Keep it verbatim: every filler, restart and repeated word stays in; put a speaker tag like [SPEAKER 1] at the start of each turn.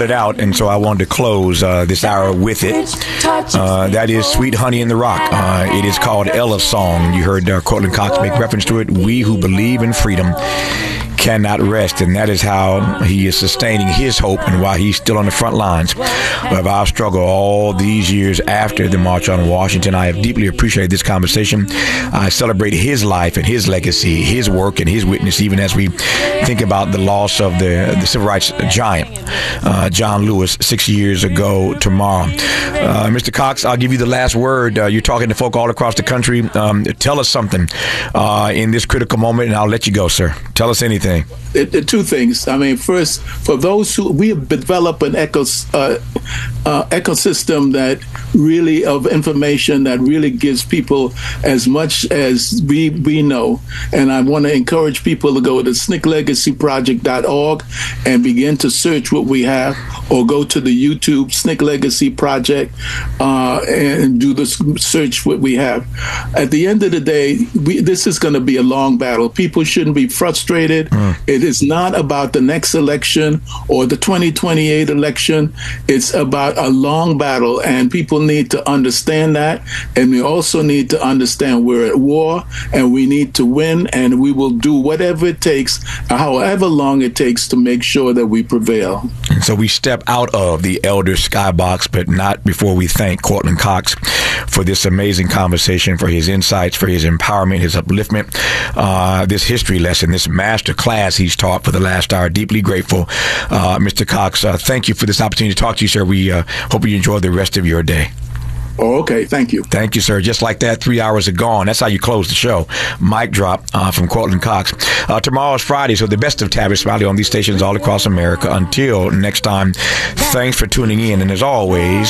[SPEAKER 1] brought it out, and so I wanted to close uh, this hour with it. Uh, that is Sweet Honey in the Rock. Uh, it is called Ella's Song. You heard uh, Courtland Cox make reference to it. We who believe in freedom cannot rest, and that is how he is sustaining his hope and why he's still on the front lines of our struggle all these years after the March on Washington. I have deeply appreciated this conversation. I celebrate his life and his legacy, his work and his witness, even as we think about the loss of the, the civil rights giant, uh, John Lewis, six years ago tomorrow. Uh, Mister Cox, I'll give you the last word. Uh, you're talking to folk all across the country. Um, tell us something uh, in this critical moment, and I'll let you go, sir. Tell us anything.
[SPEAKER 2] It, it, two things. I mean, first, for those who we have developed an ecos, uh, uh, ecosystem that really of information that really gives people as much as we we know. And I want to encourage people to go to S N C C legacy project dot org and begin to search what we have, or go to the YouTube S N C C Legacy Project uh, and do the search what we have. At the end of the day, we, this is going to be a long battle. People shouldn't be frustrated. Mm. It is not about the next election or the twenty twenty-eight election. It's about a long battle, and people need to understand that. And we also need to understand we're at war, and we need to win, and we will do whatever it takes, however long it takes, to make sure that we prevail.
[SPEAKER 1] And so we step out of the elder skybox, but not before we thank Courtland Cox for this amazing conversation, for his insights, for his empowerment, his upliftment, uh, this history lesson, this master class he's taught for the last hour. Deeply grateful. Uh, Mister Cox, uh, thank you for this opportunity to talk to you, sir. We uh, hope you enjoy the rest of your day.
[SPEAKER 2] Oh, okay. Thank you.
[SPEAKER 1] Thank you, sir. Just like that, three hours are gone. That's how you close the show. Mic drop uh, from Courtland Cox. Uh, tomorrow's Friday, so the best of Tavis Smiley on these stations all across America. Until next time, thanks for tuning in. And as always,